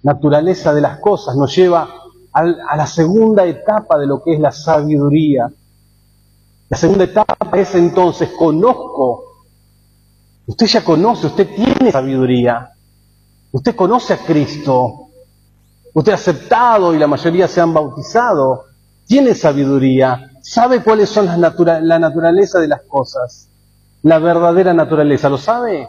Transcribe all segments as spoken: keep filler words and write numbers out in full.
naturaleza de las cosas nos lleva al, a la segunda etapa de lo que es la sabiduría. La segunda etapa es entonces, conozco. Usted ya conoce, usted tiene sabiduría. Usted conoce a Cristo. Usted ha aceptado y la mayoría se han bautizado. Tiene sabiduría. Sabe cuáles son las natura, la naturaleza de las cosas. La verdadera naturaleza. ¿Lo sabe?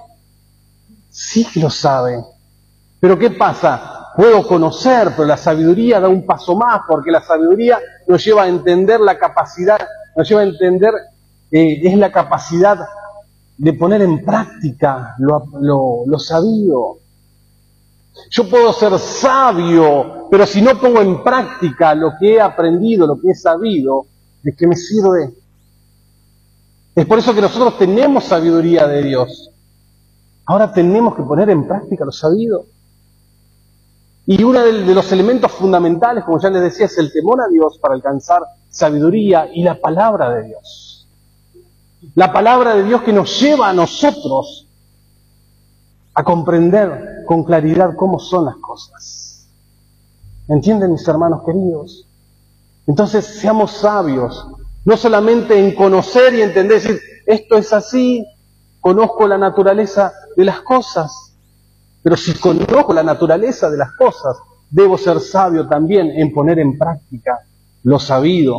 Sí que lo sabe. Pero ¿qué pasa? Puedo conocer, pero la sabiduría da un paso más, porque la sabiduría nos lleva a entender la capacidad, nos lleva a entender, eh, es la capacidad de poner en práctica lo, lo, lo sabido. Yo puedo ser sabio, pero si no pongo en práctica lo que he aprendido, lo que he sabido, ¿de qué me sirve? Es por eso que nosotros tenemos sabiduría de Dios. Ahora tenemos que poner en práctica lo sabido. Y uno de, de los elementos fundamentales, como ya les decía, es el temor a Dios para alcanzar sabiduría y la palabra de Dios. La palabra de Dios que nos lleva a nosotros a comprender con claridad cómo son las cosas. ¿Entienden, mis hermanos queridos? Entonces, seamos sabios, no solamente en conocer y entender, decir, esto es así, conozco la naturaleza de las cosas, pero si conozco la naturaleza de las cosas, debo ser sabio también en poner en práctica lo sabido.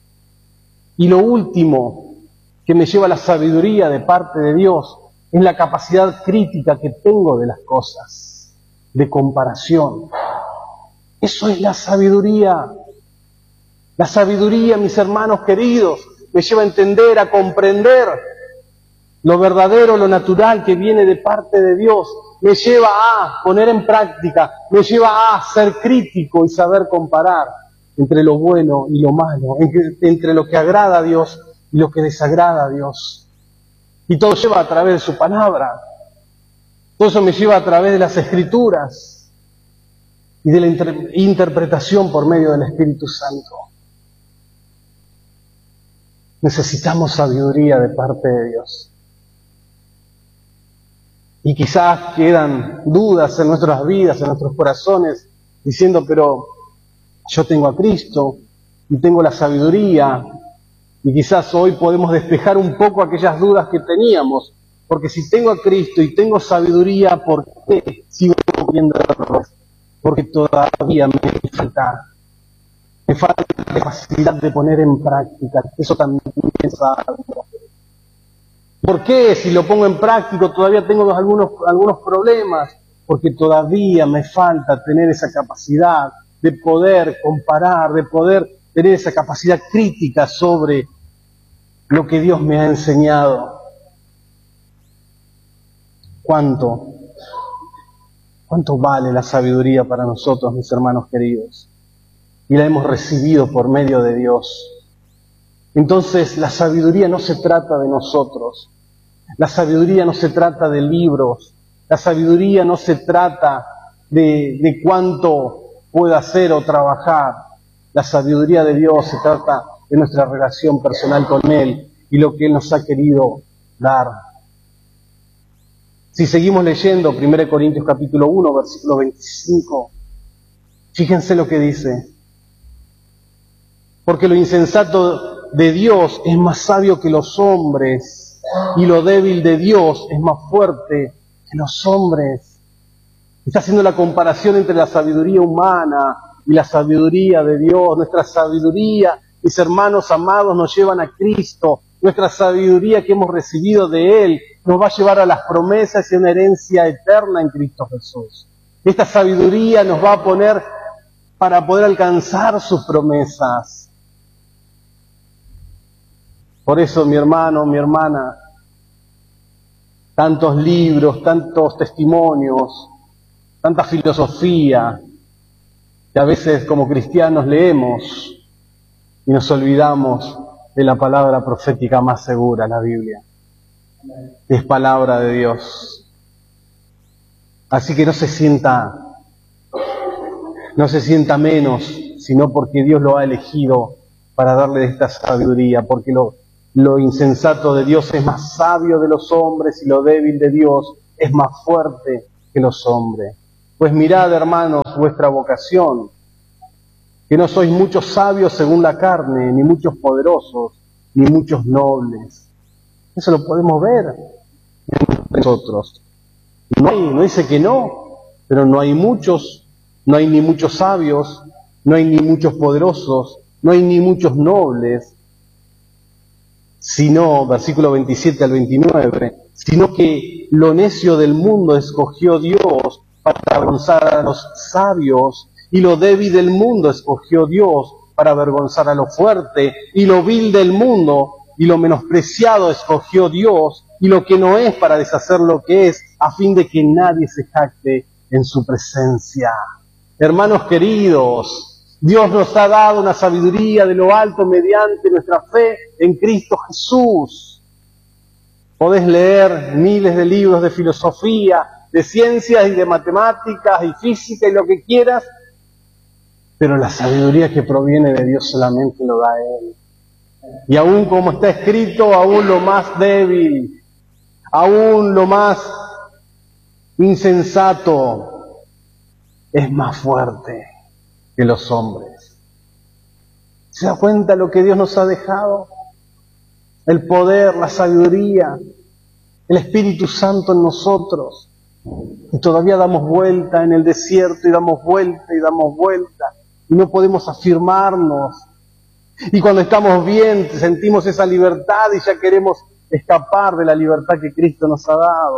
Y lo último que me lleva a la sabiduría de parte de Dios es la capacidad crítica que tengo de las cosas, de comparación. Eso es la sabiduría. La sabiduría, mis hermanos queridos, me lleva a entender, a comprender lo verdadero, lo natural que viene de parte de Dios. Me lleva a poner en práctica, me lleva a ser crítico y saber comparar entre lo bueno y lo malo, entre, entre lo que agrada a Dios y lo que desagrada a Dios. Y todo lleva a través de su palabra. Todo eso me lleva a través de las Escrituras y de la inter- interpretación por medio del Espíritu Santo. Necesitamos sabiduría de parte de Dios. Y quizás quedan dudas en nuestras vidas, en nuestros corazones, diciendo, pero yo tengo a Cristo y tengo la sabiduría, y quizás hoy podemos despejar un poco aquellas dudas que teníamos, porque si tengo a Cristo y tengo sabiduría, ¿por qué sigo viendo errores? Porque todavía me falta, me falta la capacidad de poner en práctica, eso también es sabio. ¿Por qué? Si lo pongo en práctica todavía tengo algunos, algunos problemas, porque todavía me falta tener esa capacidad de poder comparar, de poder tener esa capacidad crítica sobre lo que Dios me ha enseñado. ¿Cuánto? ¿Cuánto vale la sabiduría para nosotros, mis hermanos queridos? Y la hemos recibido por medio de Dios. Entonces, la sabiduría no se trata de nosotros. La sabiduría no se trata de libros. La sabiduría no se trata de, de cuánto pueda hacer o trabajar. La sabiduría de Dios se trata de nuestra relación personal con Él y lo que Él nos ha querido dar. Si seguimos leyendo primera Corintios capítulo uno, versículo veinticinco, fíjense lo que dice. Porque lo insensato de Dios es más sabio que los hombres, y lo débil de Dios es más fuerte que los hombres. Está haciendo la comparación entre la sabiduría humana y la sabiduría de Dios. Nuestra sabiduría, mis hermanos amados, nos llevan a Cristo. Nuestra sabiduría que hemos recibido de Él nos va a llevar a las promesas y a una herencia eterna en Cristo Jesús. Esta sabiduría nos va a poner para poder alcanzar sus promesas. Por eso, mi hermano, mi hermana, tantos libros, tantos testimonios, tanta filosofía, que a veces como cristianos leemos y nos olvidamos de la palabra profética más segura, la Biblia. Es palabra de Dios. Así que no se sienta, no se sienta menos, sino porque Dios lo ha elegido para darle esta sabiduría, porque lo, lo insensato de Dios es más sabio de los hombres y lo débil de Dios es más fuerte que los hombres. Pues mirad, hermanos, vuestra vocación, que no sois muchos sabios según la carne, ni muchos poderosos, ni muchos nobles. Eso lo podemos ver en nosotros. No hay, no dice que no, pero no hay muchos, no hay ni muchos sabios, no hay ni muchos poderosos, no hay ni muchos nobles, sino, versículo veintisiete al veintinueve, sino que lo necio del mundo escogió Dios para avergonzar a los sabios, y lo débil del mundo escogió Dios para avergonzar a lo fuerte, y lo vil del mundo y lo menospreciado escogió Dios, y lo que no es para deshacer lo que es, a fin de que nadie se jacte en su presencia. Hermanos queridos, Dios nos ha dado una sabiduría de lo alto mediante nuestra fe en Cristo Jesús. Podés leer miles de libros de filosofía, de ciencias y de matemáticas y física y lo que quieras, pero la sabiduría que proviene de Dios solamente lo da Él. Y aún como está escrito, aún lo más débil, aún lo más insensato, es más fuerte que los hombres. ¿Se da cuenta lo que Dios nos ha dejado? El poder, la sabiduría, el Espíritu Santo en nosotros. Y todavía damos vuelta en el desierto y damos vuelta y damos vuelta. Y no podemos afirmarnos. Y cuando estamos bien sentimos esa libertad y ya queremos escapar de la libertad que Cristo nos ha dado.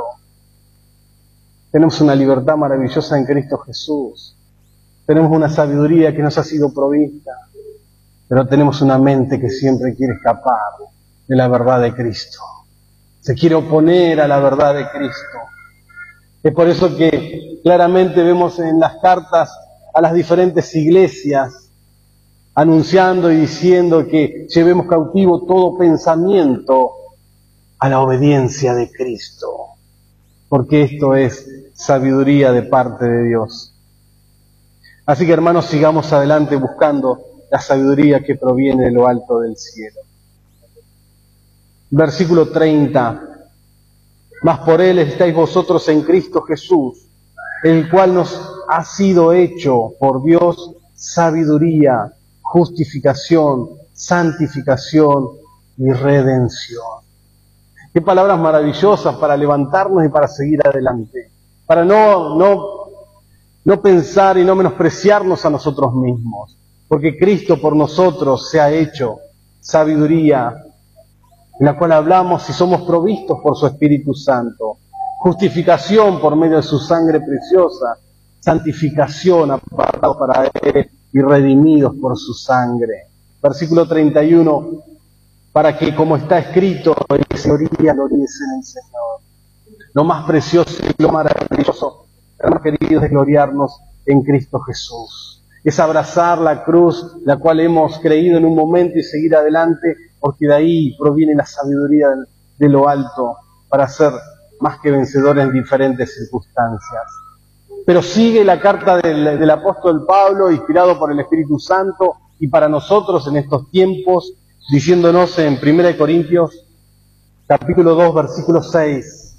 Tenemos una libertad maravillosa en Cristo Jesús. Tenemos una sabiduría que nos ha sido provista. Pero tenemos una mente que siempre quiere escapar de la verdad de Cristo. Se quiere oponer a la verdad de Cristo. Es por eso que claramente vemos en las cartas a las diferentes iglesias anunciando y diciendo que llevemos cautivo todo pensamiento a la obediencia de Cristo. Porque esto es sabiduría de parte de Dios. Así que hermanos, sigamos adelante buscando la sabiduría que proviene de lo alto del cielo. Versículo treinta. Mas por Él estáis vosotros en Cristo Jesús, el cual nos ha sido hecho por Dios sabiduría, justificación, santificación y redención. Qué palabras maravillosas para levantarnos y para seguir adelante. Para no, no, no pensar y no menospreciarnos a nosotros mismos. Porque Cristo por nosotros se ha hecho sabiduría, en la cual hablamos y somos provistos por su Espíritu Santo. Justificación por medio de su sangre preciosa. Santificación apartados para Él y redimidos por su sangre. Versículo treinta y uno. Para que, como está escrito, en sabiduría gloríese en el Señor. Lo más precioso y lo maravilloso, hermanos queridos, es gloriarnos en Cristo Jesús. Es abrazar la cruz, la cual hemos creído en un momento y seguir adelante, porque de ahí proviene la sabiduría de lo alto para ser más que vencedores en diferentes circunstancias. Pero sigue la carta del, del apóstol Pablo, inspirado por el Espíritu Santo, y para nosotros en estos tiempos, diciéndonos en primera de Corintios, capítulo dos, versículo seis.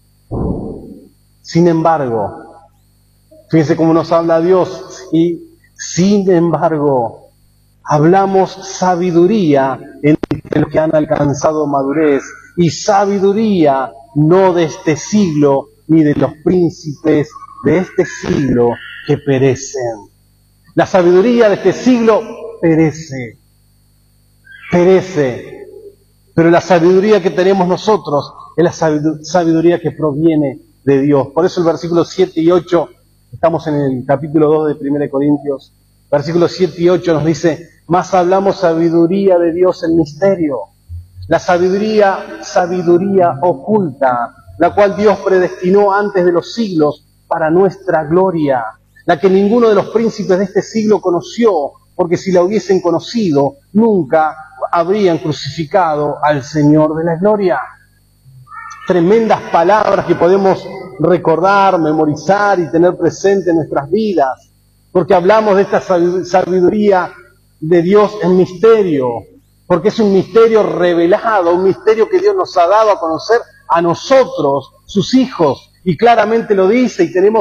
Sin embargo, fíjense cómo nos habla Dios, y sin embargo, hablamos sabiduría entre los que han alcanzado madurez, y sabiduría no de este siglo, ni de los príncipes de este siglo que perecen. La sabiduría de este siglo perece, perece, pero la sabiduría que tenemos nosotros es la sabiduría que proviene de Dios. Por eso el versículo siete y ocho, estamos en el capítulo dos de primera de Corintios, versículos siete y ocho nos dice: más hablamos sabiduría de Dios en misterio, la sabiduría, sabiduría oculta, la cual Dios predestinó antes de los siglos para nuestra gloria, la que ninguno de los príncipes de este siglo conoció, porque si la hubiesen conocido, nunca habrían crucificado al Señor de la gloria. Tremendas palabras que podemos recordar, memorizar y tener presente en nuestras vidas, porque hablamos de esta sabiduría de Dios en misterio, porque es un misterio revelado, un misterio que Dios nos ha dado a conocer a nosotros, sus hijos, y claramente lo dice, y tenemos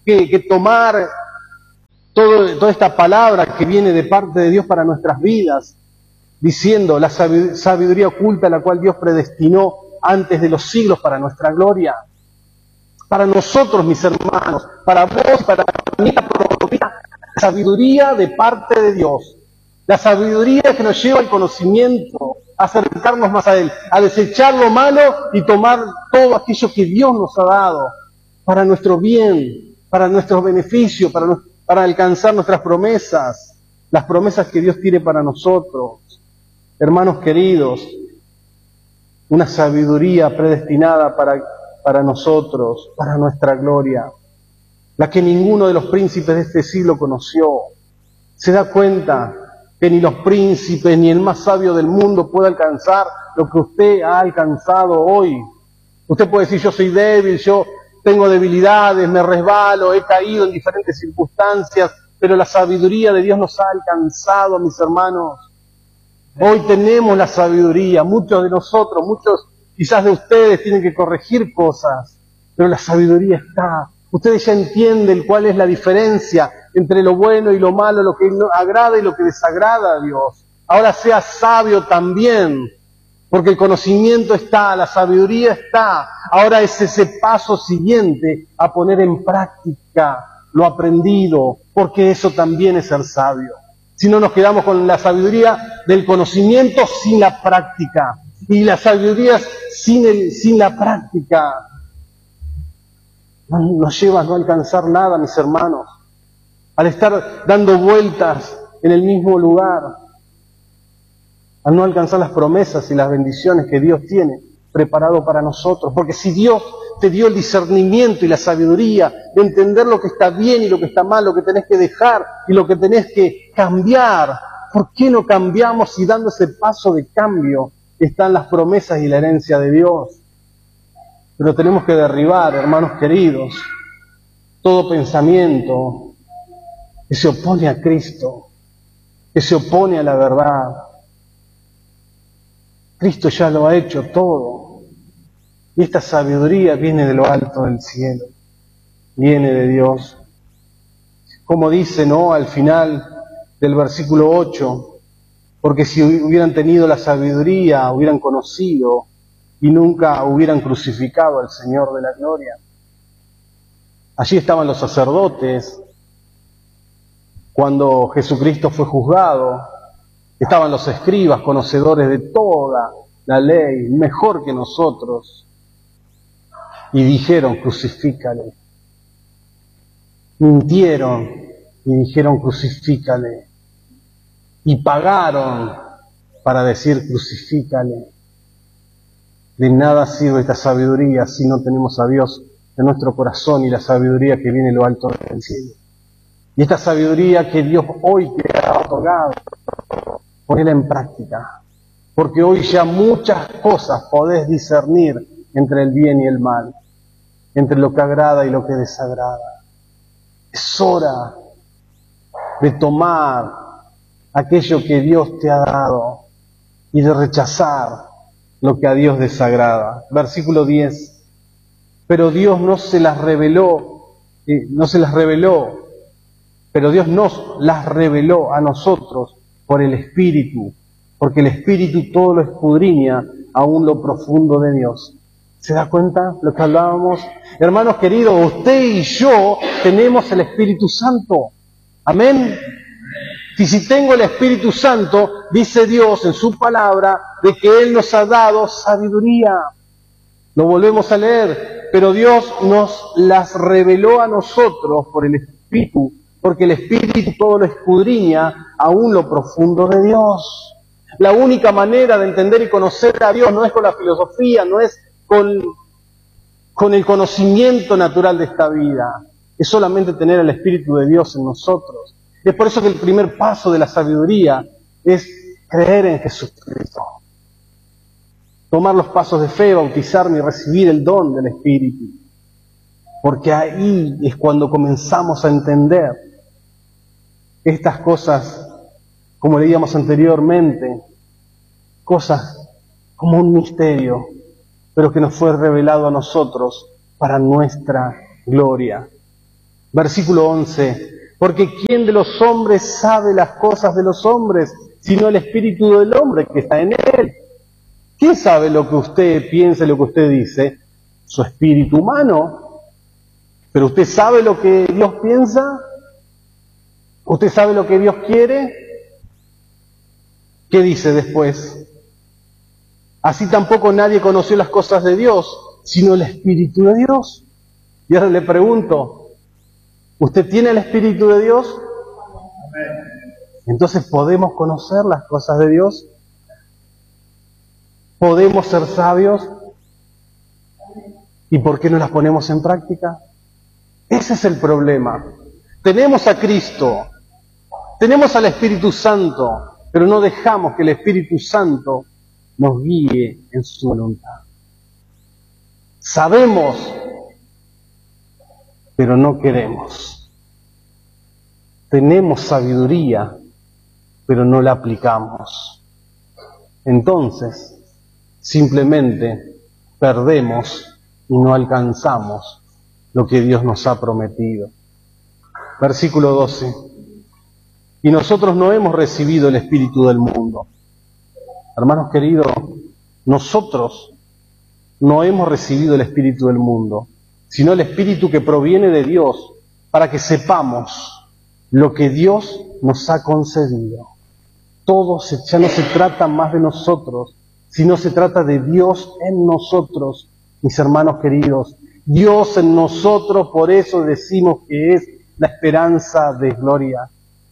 que, que tomar todo, toda esta palabra que viene de parte de Dios para nuestras vidas, diciendo la sabiduría oculta la cual Dios predestinó antes de los siglos para nuestra gloria. Para nosotros, mis hermanos, para vos, para mí, la sabiduría de parte de Dios. La sabiduría que nos lleva al conocimiento, a acercarnos más a Él, a desechar lo malo y tomar todo aquello que Dios nos ha dado para nuestro bien, para nuestro beneficio, para, para alcanzar nuestras promesas, las promesas que Dios tiene para nosotros. Hermanos queridos, una sabiduría predestinada para, para nosotros, para nuestra gloria, la que ninguno de los príncipes de este siglo conoció. Se da cuenta que ni los príncipes ni el más sabio del mundo puede alcanzar lo que usted ha alcanzado hoy. Usted puede decir, yo soy débil, yo tengo debilidades, me resbalo, he caído en diferentes circunstancias, pero la sabiduría de Dios nos ha alcanzado, mis hermanos. Hoy tenemos la sabiduría, muchos de nosotros, muchos quizás de ustedes tienen que corregir cosas, pero la sabiduría está. Ustedes ya entienden cuál es la diferencia entre lo bueno y lo malo, lo que agrada y lo que desagrada a Dios. Ahora sea sabio también, porque el conocimiento está, la sabiduría está. Ahora es ese paso siguiente a poner en práctica lo aprendido, porque eso también es ser sabio. Si no nos quedamos con la sabiduría del conocimiento sin la práctica, y la sabiduría sin, el, sin la práctica nos lleva a no alcanzar nada, mis hermanos, al estar dando vueltas en el mismo lugar, al no alcanzar las promesas y las bendiciones que Dios tiene preparado para nosotros. Porque si Dios te dio el discernimiento y la sabiduría de entender lo que está bien y lo que está mal, lo que tenés que dejar y lo que tenés que cambiar, ¿por qué no cambiamos y dando ese paso de cambio están las promesas y la herencia de Dios? Pero tenemos que derribar, hermanos queridos, todo pensamiento que se opone a Cristo, que se opone a la verdad. Cristo ya lo ha hecho todo. Y esta sabiduría viene de lo alto del cielo, viene de Dios. Como dice, ¿no?, al final del versículo ocho, porque si hubieran tenido la sabiduría, hubieran conocido y nunca hubieran crucificado al Señor de la gloria. Allí estaban los sacerdotes cuando Jesucristo fue juzgado, estaban los escribas, conocedores de toda la ley, mejor que nosotros, y dijeron, crucifícale. Mintieron y dijeron, crucifícale. Y pagaron para decir, crucifícale. De nada sirve esta sabiduría si no tenemos a Dios en nuestro corazón y la sabiduría que viene de lo alto del cielo. Y esta sabiduría que Dios hoy te ha otorgado, ponela en práctica. Porque hoy ya muchas cosas podés discernir entre el bien y el mal, entre lo que agrada y lo que desagrada. Es hora de tomar aquello que Dios te ha dado y de rechazar lo que a Dios desagrada. Versículo diez. Pero Dios no se las reveló, eh, no se las reveló, pero Dios nos las reveló a nosotros por el Espíritu, porque el Espíritu todo lo escudriña, aún lo profundo de Dios. ¿Se da cuenta lo que hablábamos? Hermanos queridos, usted y yo tenemos el Espíritu Santo. Amén. Y si tengo el Espíritu Santo, dice Dios en su palabra, de que Él nos ha dado sabiduría. Lo volvemos a leer, pero Dios nos las reveló a nosotros por el Espíritu, porque el Espíritu todo lo escudriña, aún lo profundo de Dios. La única manera de entender y conocer a Dios no es con la filosofía, no es con, con el conocimiento natural de esta vida, es solamente tener el Espíritu de Dios en nosotros. Es por eso que el primer paso de la sabiduría es creer en Jesucristo. Tomar los pasos de fe, bautizarme y recibir el don del Espíritu. Porque ahí es cuando comenzamos a entender estas cosas, como leíamos anteriormente, cosas como un misterio, pero que nos fue revelado a nosotros para nuestra gloria. Versículo once. Porque ¿quién de los hombres sabe las cosas de los hombres, sino el espíritu del hombre que está en él? ¿Quién sabe lo que usted piensa y lo que usted dice? Su espíritu humano. ¿Pero usted sabe lo que Dios piensa? ¿Usted sabe lo que Dios quiere? ¿Qué dice después? Así tampoco nadie conoció las cosas de Dios, sino el Espíritu de Dios. Y ahora le pregunto, ¿usted tiene el Espíritu de Dios? Entonces, ¿podemos conocer las cosas de Dios? ¿Podemos ser sabios? ¿Y por qué no las ponemos en práctica? Ese es el problema. Tenemos a Cristo, tenemos al Espíritu Santo, pero no dejamos que el Espíritu Santo nos guíe en su voluntad. Sabemos, pero no queremos. Tenemos sabiduría, pero no la aplicamos. Entonces, simplemente perdemos y no alcanzamos lo que Dios nos ha prometido. Versículo doce. Y nosotros no hemos recibido el espíritu del mundo. Hermanos queridos, nosotros no hemos recibido el espíritu del mundo, sino el espíritu que proviene de Dios, para que sepamos lo que Dios nos ha concedido. Todo se, ya no se trata más de nosotros, sino se trata de Dios en nosotros, mis hermanos queridos. Dios en nosotros, por eso decimos que es la esperanza de gloria.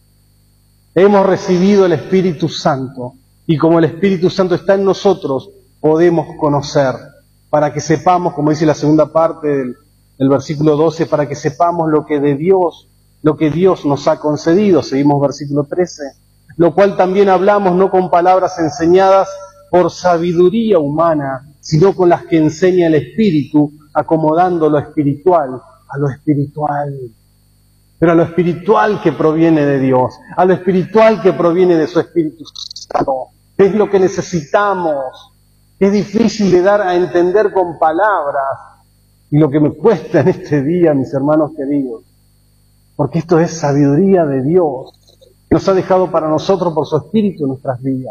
Hemos recibido el Espíritu Santo, y como el Espíritu Santo está en nosotros, podemos conocer, para que sepamos, como dice la segunda parte del, del versículo doce, para que sepamos lo que de Dios, lo que Dios nos ha concedido. Seguimos versículo trece. Lo cual también hablamos no con palabras enseñadas por sabiduría humana, sino con las que enseña el Espíritu, acomodando lo espiritual a lo espiritual. Pero a lo espiritual que proviene de Dios, a lo espiritual que proviene de su Espíritu Santo. Es lo que necesitamos. Es difícil de dar a entender con palabras, y lo que me cuesta en este día, mis hermanos queridos, porque esto es sabiduría de Dios, que nos ha dejado para nosotros por su Espíritu en nuestras vidas.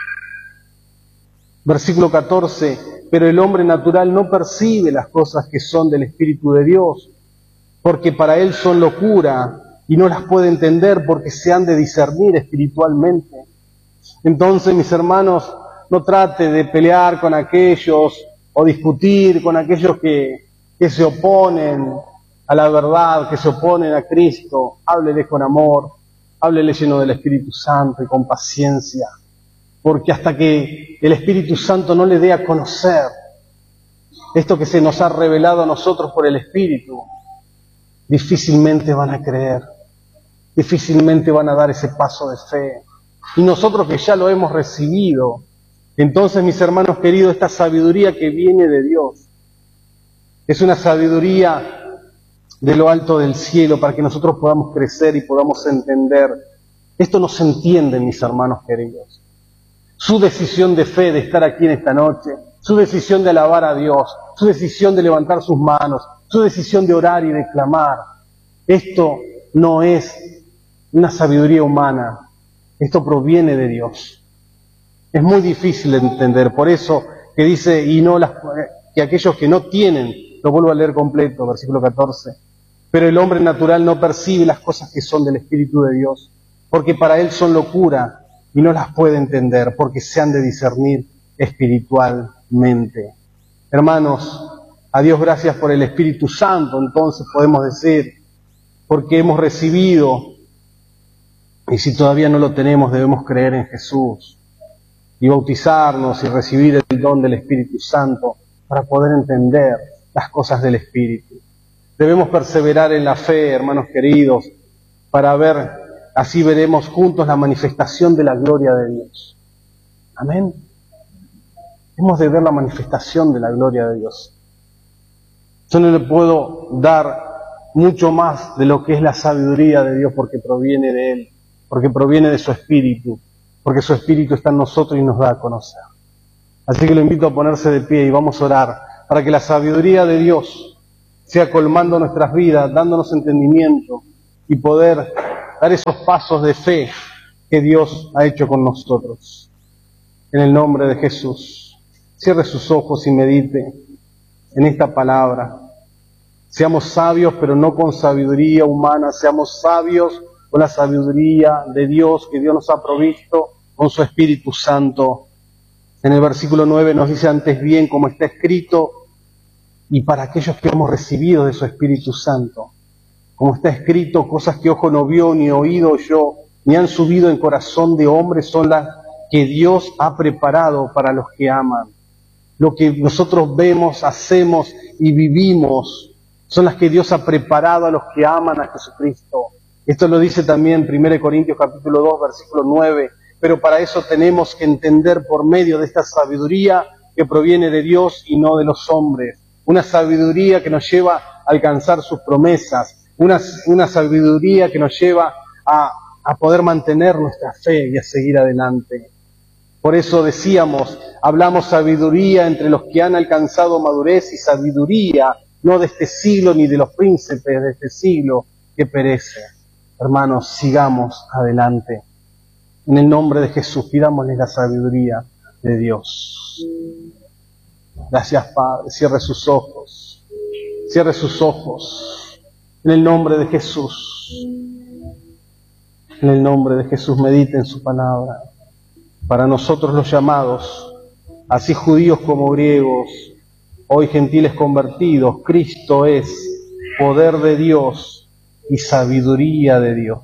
Versículo catorce. Pero el hombre natural no percibe las cosas que son del Espíritu de Dios, porque para él son locura, y no las puede entender porque se han de discernir espiritualmente. Entonces, mis hermanos, no trate de pelear con aquellos o discutir con aquellos que, que se oponen a la verdad, que se oponen a Cristo. Háblele con amor, háblele lleno del Espíritu Santo y con paciencia, porque hasta que el Espíritu Santo no le dé a conocer esto que se nos ha revelado a nosotros por el Espíritu, difícilmente van a creer, difícilmente van a dar ese paso de fe. Y nosotros que ya lo hemos recibido, entonces, mis hermanos queridos, esta sabiduría que viene de Dios es una sabiduría de lo alto del cielo, para que nosotros podamos crecer y podamos entender. Esto no se entiende, mis hermanos queridos. Su decisión de fe de estar aquí en esta noche, su decisión de alabar a Dios, su decisión de levantar sus manos, su decisión de orar y de clamar, esto no es una sabiduría humana, esto proviene de Dios. Es muy difícil de entender, por eso que dice, y no las, que aquellos que no tienen, lo vuelvo a leer completo, versículo catorce, pero el hombre natural no percibe las cosas que son del Espíritu de Dios, porque para él son locura, y no las puede entender, porque se han de discernir espiritualmente. Hermanos, a Dios gracias por el Espíritu Santo, entonces podemos decir, porque hemos recibido, y si todavía no lo tenemos, debemos creer en Jesús, y bautizarnos y recibir el don del Espíritu Santo, para poder entender las cosas del Espíritu. Debemos perseverar en la fe, hermanos queridos, para ver, así veremos juntos la manifestación de la gloria de Dios. Amén. Hemos de ver la manifestación de la gloria de Dios. Yo no le puedo dar mucho más de lo que es la sabiduría de Dios, porque proviene de Él, porque proviene de su Espíritu, porque su Espíritu está en nosotros y nos da a conocer. Así que lo invito a ponerse de pie y vamos a orar para que la sabiduría de Dios sea colmando nuestras vidas, dándonos entendimiento y poder dar esos pasos de fe que Dios ha hecho con nosotros. En el nombre de Jesús, cierre sus ojos y medite en esta palabra. Seamos sabios, pero no con sabiduría humana, seamos sabios con la sabiduría de Dios que Dios nos ha provisto con su Espíritu Santo. En el versículo nueve nos dice: antes bien, como está escrito, y para aquellos que hemos recibido de su Espíritu Santo, como está escrito, cosas que ojo no vio, ni oído oyó, ni han subido en corazón de hombre, son las que Dios ha preparado para los que aman. Lo que nosotros vemos, hacemos y vivimos son las que Dios ha preparado a los que aman a Jesucristo. Esto lo dice también primera Corintios capítulo dos, versículo nueve. Pero para eso tenemos que entender por medio de esta sabiduría que proviene de Dios y no de los hombres. Una sabiduría que nos lleva a alcanzar sus promesas. Una, una sabiduría que nos lleva a, a poder mantener nuestra fe y a seguir adelante. Por eso decíamos, hablamos sabiduría entre los que han alcanzado madurez, y sabiduría no de este siglo ni de los príncipes de este siglo que perece. Hermanos, sigamos adelante. En el nombre de Jesús, pidámosle la sabiduría de Dios. Gracias, Padre. Cierre sus ojos. Cierre sus ojos. En el nombre de Jesús. En el nombre de Jesús, medite en su palabra. Para nosotros los llamados, así judíos como griegos, hoy gentiles convertidos, Cristo es poder de Dios y sabiduría de Dios.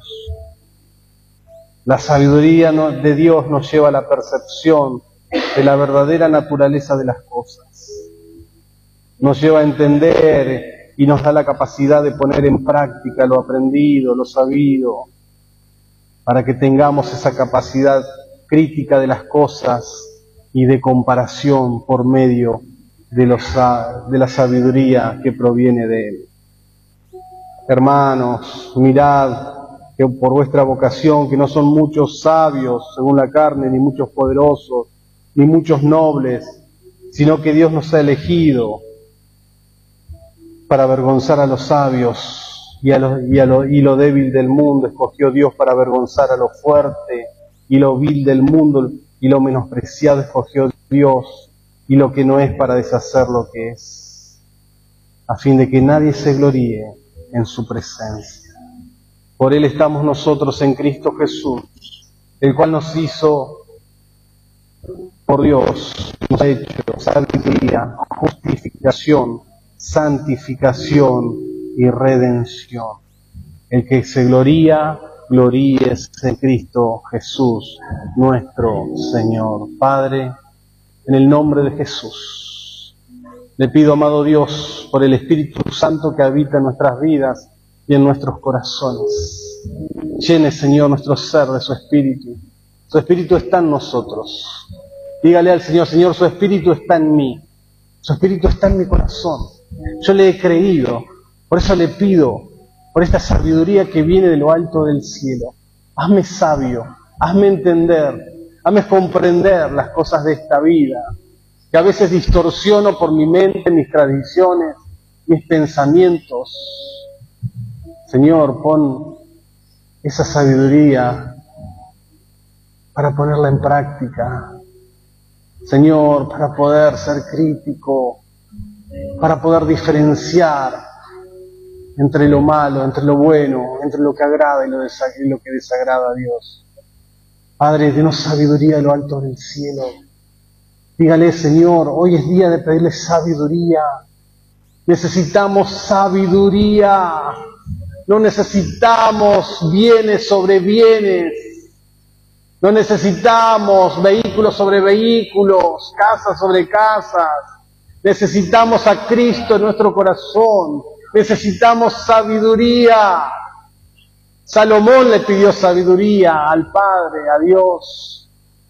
La sabiduría de Dios nos lleva a la percepción de la verdadera naturaleza de las cosas. Nos lleva a entender y nos da la capacidad de poner en práctica lo aprendido, lo sabido, para que tengamos esa capacidad crítica de las cosas y de comparación por medio de, los, de la sabiduría que proviene de Él. Hermanos, mirad que por vuestra vocación, que no son muchos sabios según la carne, ni muchos poderosos, ni muchos nobles, sino que Dios nos ha elegido para avergonzar a los sabios y, a lo, y, a lo, y lo débil del mundo. Escogió Dios para avergonzar a lo fuerte y lo vil del mundo, y lo menospreciado escogió Dios, y lo que no es, para deshacer lo que es, a fin de que nadie se gloríe en su presencia. Por Él estamos nosotros en Cristo Jesús, el cual nos hizo, por Dios, nos ha hecho sabiduría, justificación, santificación y redención. El que se gloría, gloríes en Cristo Jesús, nuestro Señor. Padre, en el nombre de Jesús, le pido, amado Dios, por el Espíritu Santo que habita en nuestras vidas y en nuestros corazones. Llene, Señor, nuestro ser de su Espíritu. Su Espíritu está en nosotros. Dígale al Señor: Señor, su Espíritu está en mí. Su Espíritu está en mi corazón. Yo le he creído. Por eso le pido, por esta sabiduría que viene de lo alto del cielo, hazme sabio, hazme entender, hazme comprender las cosas de esta vida, que a veces distorsiono por mi mente, mis tradiciones, mis pensamientos. Señor, pon esa sabiduría para ponerla en práctica. Señor, para poder ser crítico, para poder diferenciar entre lo malo, entre lo bueno, entre lo que agrada y lo, y lo que desagrada a Dios. Padre, denos sabiduría de lo alto del cielo. Dígale: Señor, hoy es día de pedirle sabiduría. Necesitamos sabiduría. No necesitamos bienes sobre bienes. No necesitamos vehículos sobre vehículos, casas sobre casas. Necesitamos a Cristo en nuestro corazón. Necesitamos sabiduría. Salomón le pidió sabiduría al Padre, a Dios.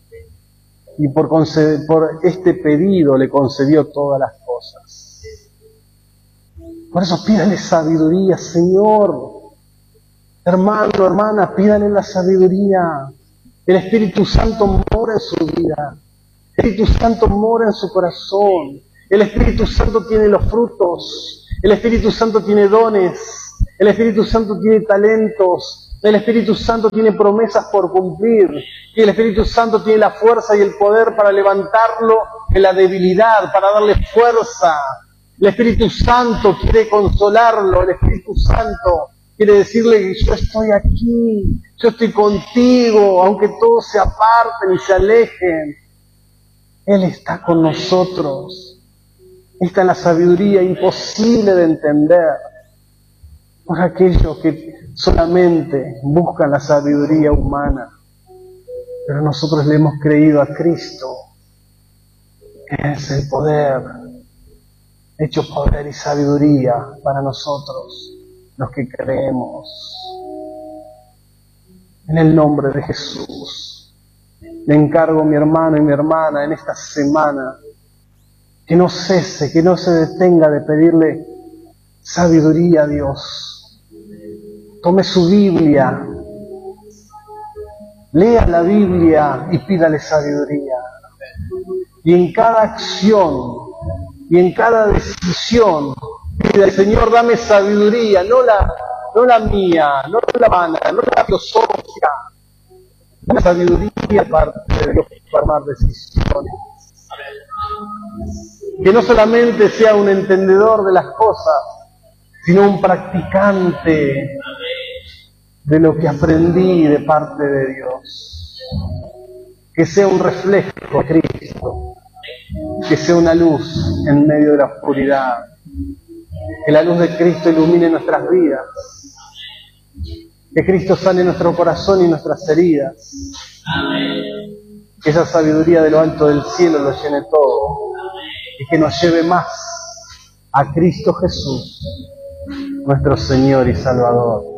Y por, conceder, por este pedido le concedió todas las cosas. Por eso pídale sabiduría, Señor. Hermano, hermana, pídale la sabiduría. El Espíritu Santo mora en su vida. El Espíritu Santo mora en su corazón. El Espíritu Santo tiene los frutos. El Espíritu Santo tiene dones, el Espíritu Santo tiene talentos, el Espíritu Santo tiene promesas por cumplir, y el Espíritu Santo tiene la fuerza y el poder para levantarlo en la debilidad, para darle fuerza. El Espíritu Santo quiere consolarlo, el Espíritu Santo quiere decirle: yo estoy aquí, yo estoy contigo, aunque todos se aparten y se alejen. Él está con nosotros. Esta es la sabiduría imposible de entender por aquellos que solamente buscan la sabiduría humana. Pero nosotros le hemos creído a Cristo, que es el poder, hecho poder y sabiduría para nosotros, los que creemos. En el nombre de Jesús, le encargo a mi hermano y mi hermana en esta semana que no cese, que no se detenga de pedirle sabiduría a Dios. Tome su Biblia, lea la Biblia y pídale sabiduría. Y en cada acción y en cada decisión, pídale: Señor, dame sabiduría, no la, no la mía, no la humana, no la filosófica. Dame sabiduría parte de Dios para tomar decisiones. Que no solamente sea un entendedor de las cosas, sino un practicante de lo que aprendí de parte de Dios. Que sea un reflejo de Cristo, que sea una luz en medio de la oscuridad, que la luz de Cristo ilumine nuestras vidas, que Cristo sane nuestro corazón y nuestras heridas, que esa sabiduría de lo alto del cielo lo llene todo y que nos lleve más a Cristo Jesús, nuestro Señor y Salvador.